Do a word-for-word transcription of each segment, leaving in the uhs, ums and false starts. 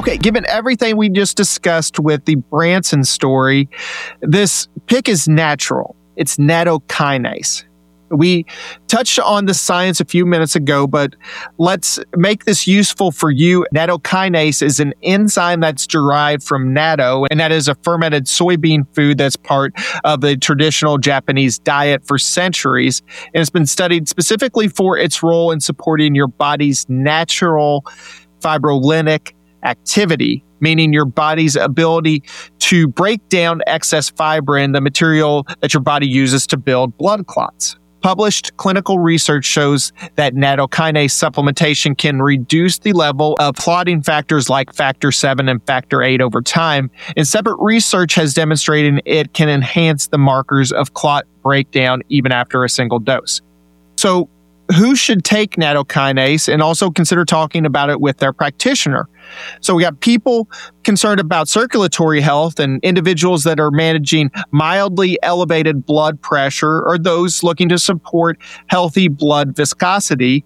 Okay, given everything we just discussed with the Branson story, this pick is natural. It's nattokinase. We touched on the science a few minutes ago, but let's make this useful for you. Nattokinase is an enzyme that's derived from natto, and that is a fermented soybean food that's part of the traditional Japanese diet for centuries. And it's been studied specifically for its role in supporting your body's natural fibrolytic activity, meaning your body's ability to break down excess fibrin, the material that your body uses to build blood clots. Published clinical research shows that nattokinase supplementation can reduce the level of clotting factors like factor seven and factor eight over time, and separate research has demonstrated it can enhance the markers of clot breakdown even after a single dose. So, who should take nattokinase, and also consider talking about it with their practitioner? So we got people concerned about circulatory health and individuals that are managing mildly elevated blood pressure, or those looking to support healthy blood viscosity.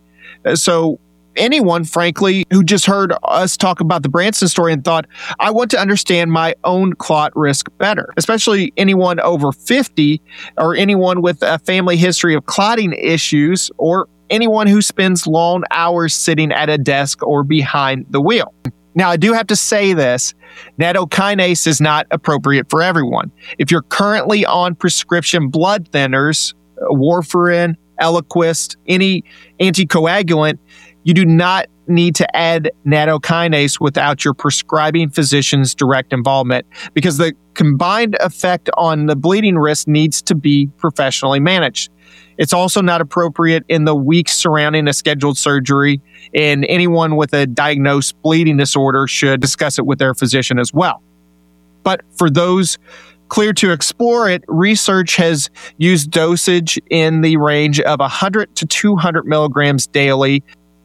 So anyone, frankly, who just heard us talk about the Branson story and thought, I want to understand my own clot risk better, especially anyone over fifty, or anyone with a family history of clotting issues, or anyone who spends long hours sitting at a desk or behind the wheel. Now, I do have to say this, nattokinase is not appropriate for everyone. If you're currently on prescription blood thinners, warfarin, Eliquis, any anticoagulant, you do not need to add nattokinase without your prescribing physician's direct involvement, because the combined effect on the bleeding risk needs to be professionally managed. It's also not appropriate in the weeks surrounding a scheduled surgery, and anyone with a diagnosed bleeding disorder should discuss it with their physician as well. But for those clear to explore it, research has used dosage in the range of one hundred to two hundred milligrams daily,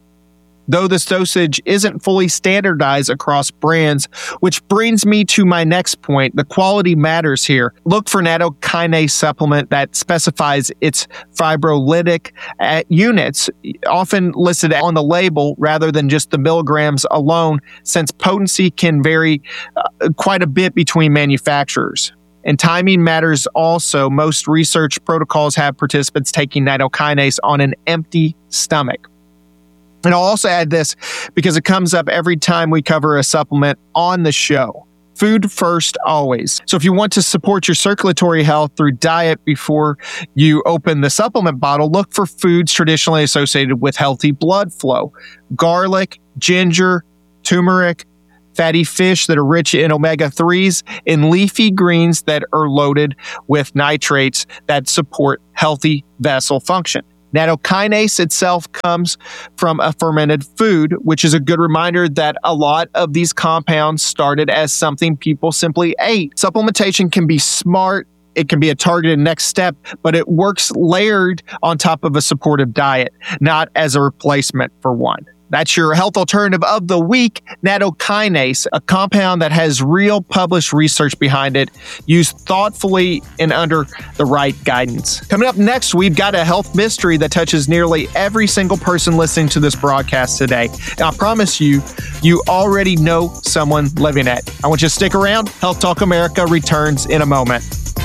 though this dosage isn't fully standardized across brands, which brings me to my next point. The quality matters here. Look for nattokinase supplement that specifies its fibrolytic uh, units, often listed on the label rather than just the milligrams alone, since potency can vary uh, quite a bit between manufacturers. And timing matters also. Most research protocols have participants taking nattokinase on an empty stomach. And I'll also add this because it comes up every time we cover a supplement on the show. Food first, always. So if you want to support your circulatory health through diet before you open the supplement bottle, look for foods traditionally associated with healthy blood flow. Garlic, ginger, turmeric, fatty fish that are rich in omega threes, and leafy greens that are loaded with nitrates that support healthy vessel function. Nattokinase itself comes from a fermented food, which is a good reminder that a lot of these compounds started as something people simply ate. Supplementation can be smart. It can be a targeted next step, but it works layered on top of a supportive diet, not as a replacement for one. That's your health alternative of the week, nattokinase, a compound that has real published research behind it, used thoughtfully and under the right guidance. Coming up next, we've got a health mystery that touches nearly every single person listening to this broadcast today. And I promise you, you already know someone living it. I want you to stick around. Health Talk America returns in a moment.